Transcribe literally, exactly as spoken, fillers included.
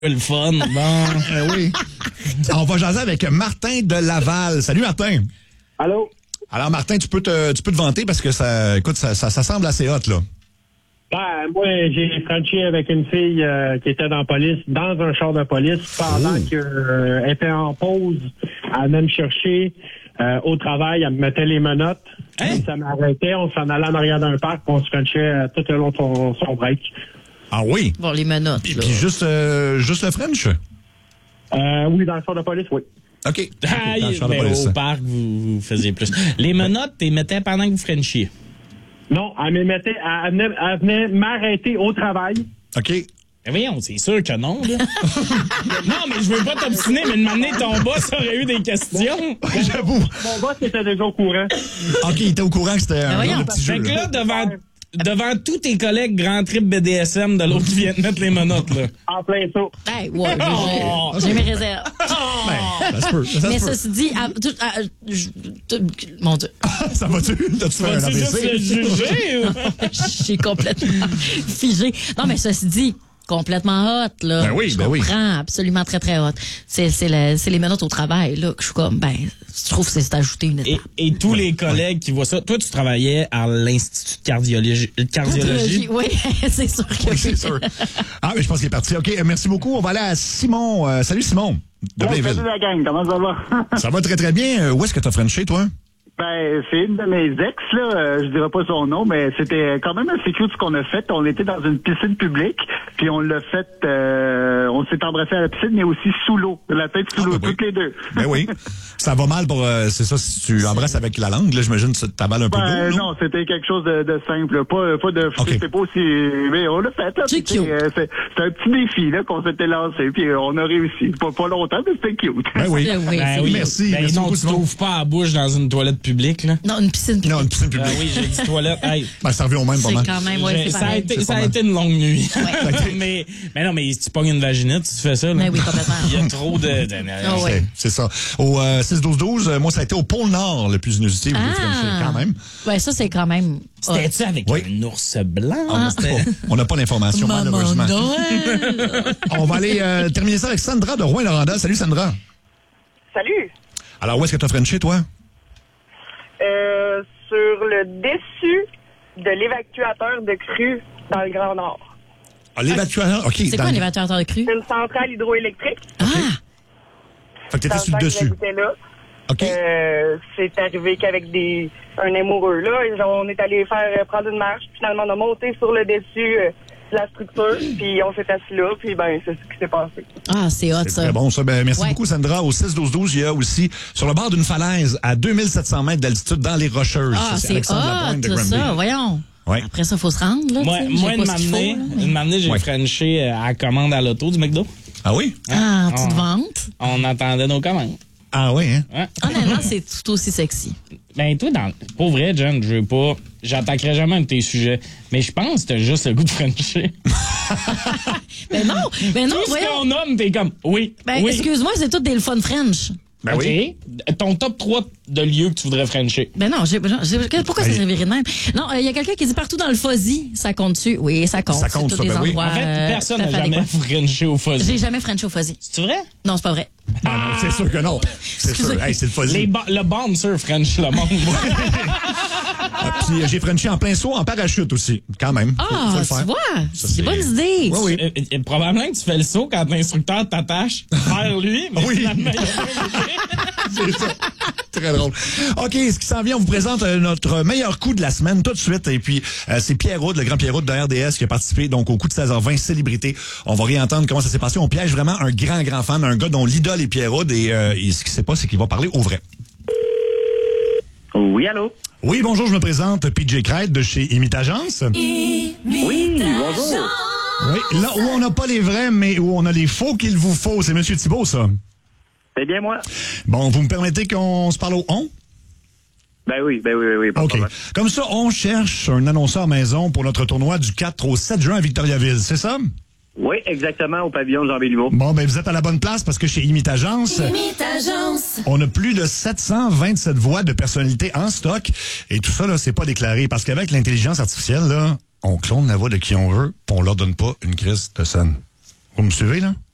le fun. Bon. Euh, oui. On va jaser avec Martin de Laval. Salut, Martin. Allô? Alors, Martin, tu peux te, tu peux te vanter parce que ça, écoute, ça, ça, ça semble assez hot, là. Ben, moi, j'ai franchi avec une fille euh, qui était dans la police, dans un char de police, pendant Oh. qu'elle euh, était en pause. Elle venait me chercher euh, au travail, elle me mettait les menottes. Hein? Ça m'arrêtait, on s'en allait en arrière d'un parc, on se frenchait euh, tout le long de son, son break. Ah oui? Bon, les menottes, Puis, là. puis juste, euh, juste le French? Euh, oui, dans le char de police, oui. OK. Ah, Dans le char de mais police. au parc, vous, vous faisiez plus. Les menottes, t'es mettais pendant que vous frenchiez. Non, elle me mettait, elle venait, elle venait m'arrêter au travail. OK. Mais voyons, c'est sûr que non, là. Non, mais je veux pas t'obstiner, mais de m'amener ton boss aurait eu des questions. J'avoue. Mon boss était déjà au courant. OK, il était au courant que c'était un voyons. genre de petit jeu. Fait que là. là, devant, devant tous tes collègues Grand Trip B D S M de l'autre qui vient te mettre les menottes, là. En plein saut. Hey, ouais, Oh. j'ai- j'ai mes réserves. Ben, ça se peut. Ça Mais se peut. ceci dit, ah, tout- ah, je- tout- mon Dieu, Ça va-tu? T'as-tu fait un Vas-tu juste le A V C? juger? ou? j'ai complètement figé. Non, mais ceci dit, complètement hot, là. Ben oui, je ben oui. comprends, absolument très, très hot. C'est, c'est, le- c'est les menottes au travail, là, que je suis comme, ben, je trouve que c'est ajouter une Et, étape. et tous les collègues qui voient ça. Toi, tu travaillais à l'Institut de cardiologie. de cardiologie. Oui, c'est sûr que Oui, c'est sûr. Ah, mais je pense qu'il est parti. OK, euh, merci beaucoup. On va aller à Simon. Euh, salut, Simon. De Bon, Blainville. salut la gang, comment ça va? Ça va très, très bien. Euh, Où est-ce que t'as frenché, toi? Ben, c'est une de mes ex, là, euh, je dirais pas son nom, mais c'était quand même assez cute ce qu'on a fait. On était dans une piscine publique, puis on l'a fait, euh, on s'est embrassé à la piscine, mais aussi sous l'eau, la tête sous Ah, l'eau, ben oui. toutes les deux. Ben oui. Ça va mal pour... euh, c'est ça, si tu embrasses avec la langue, là, j'imagine que t'avales un peu Ben, d'eau, non? non, c'était quelque chose de, de simple, là. pas, pas de, Ok. c'était pas aussi, mais on l'a fait, là. C'est puis, tu sais, cute. euh, c'est, c'est un petit défi, là, qu'on s'était lancé, puis euh, on a réussi. Pas, pas longtemps, mais c'était cute. Ben oui. Ben oui, Ben c'est- oui. Merci, Ben merci non, beaucoup, tu Simon. t'ouvres pas la bouche dans une toilette publique, là. Non, une piscine publique. Non, une piscine Ah publique. oui, j'ai dit toilette. Hey. Ben, ça revient au même pas C'est mal. quand même, ouais, J'ai- c'est ça, a pareil. été, C'est ça pas a mal. été une longue nuit. Ouais. mais, mais non, mais si tu pognes une vaginette, tu fais ça. Là. Ben oui, complètement. Il y a trop de... de- Ah ouais. C'est- C'est ça. Au euh, six douze douze, euh, moi, ça a été au pôle Nord, le plus inusité où j'ai frenché, quand même. Ouais, ça, c'est quand même. hot. C'était-tu avec Oui. un ours blanc? On n'a C'était- pas- On n'a pas l'information, Maman malheureusement. Noël. On va aller euh, terminer ça avec Sandra de Rouyn-Noranda. Salut, Sandra. Salut. Alors, où est-ce que t'as frenché, toi? Euh, sur le dessus de l'évacuateur de crue dans le Grand Nord. Ah, l'évacuateur. OK. C'est dans quoi un le- évacuateur de crue? C'est une centrale hydroélectrique. Ah! Fait que t'étais Dans sur le temps que dessus. j'habitais là. OK. Euh, c'est arrivé qu'avec des un amoureux là, et on est allé faire euh, prendre une marche. Finalement, on a monté sur le dessus euh, de la structure, puis on s'est assis là, puis ben c'est ce qui s'est passé. Ah, c'est hot, C'est ça. très bon, ça. Ben, merci Ouais. beaucoup, Sandra. Au six douze douze, il y a aussi, sur le bord d'une falaise, à deux mille sept cents mètres d'altitude, dans les Rocheuses. Ah, Ça, c'est Alexandre Lapointe de hot, Granby. ça. Voyons. Ouais. Après ça, il faut se rendre, là. Moi, tu sais. moi Je une sais pas ce qu'il faut, m'amener, là, mais- une m'amener, j'ai Ouais. frenché euh, à la commande à l'auto du McDo. Ah oui? Ah, Ah. petite vente. On attendait nos commandes. Ah oui, hein? Hein? Honnêtement, c'est tout aussi sexy. Ben, toi, dans, pour vrai, John, je veux pas. J'attaquerai jamais un de tes sujets. Mais je pense que t'as juste le goût de frencher. Ben non, ben non, Tout ce voyons. qu'on nomme, t'es comme, oui. Ben, oui. excuse-moi, c'est tout des le fun French. Ben OK. oui. Ton top trois de lieux que tu voudrais frencher. Ben non, j'ai, j'ai- pourquoi ça Hey. s'est viré de même? Non, il y a quelqu'un qui dit partout dans le fuzzy, ça compte-tu? Oui, ça compte. Ça compte, c'est ça, tous des ben oui. endroits, En fait, euh, personne tout à n'a fait jamais adéquats. frenché au fuzzy. J'ai jamais French au fuzzy. C'est vrai? Non, c'est pas vrai. Ah, non, c'est sûr que non. C'est Excusez. sûr. Hey, c'est le fuzzy. Les ba- le bouncer French le monde. Ah, puis, euh, j'ai frenché en plein saut en parachute aussi, quand même. Faut- faut Ah, le faire. tu vois, Ça, c'est des bonnes idées. Oui, oui. Euh, euh, probablement que tu fais le saut quand l'instructeur t'attache vers lui, mais Oui. finalement, il a pas été. C'est ça. Très drôle. OK, ce qui s'en vient, on vous présente euh, notre meilleur coup de la semaine tout de suite. Et puis, euh, c'est Pierre Roud, le grand Pierre Roud de R D S qui a participé donc au coup de seize heures vingt célébrité. On va réentendre comment ça s'est passé. On piège vraiment un grand, grand fan, un gars dont l'idole est Pierre Roud. Et, euh, et ce qui s'est passé, c'est qu'il va parler au vrai. Oui, allô? Oui, bonjour, je me présente, P J Crête de chez Imitagence. Oui, bonjour. Oui, là où on n'a pas les vrais, mais où on a les faux qu'il vous faut, c'est Monsieur Thibault, ça. C'est bien moi? Bon, vous me permettez qu'on se parle au on? Ben oui, ben oui, ben oui, pas de OK. problème. Comme ça, on cherche un annonceur maison pour notre tournoi du quatre au sept juin à Victoriaville, c'est ça? Oui, exactement, au pavillon Jean Béliveau. Bon, ben vous êtes à la bonne place parce que chez Imitagence, on a plus de sept cent vingt-sept voix de personnalités en stock. Et tout ça, là, c'est pas déclaré. Parce qu'avec l'intelligence artificielle, là, on clone la voix de qui on veut, puis on leur donne pas une crise de scène. Vous me suivez, là?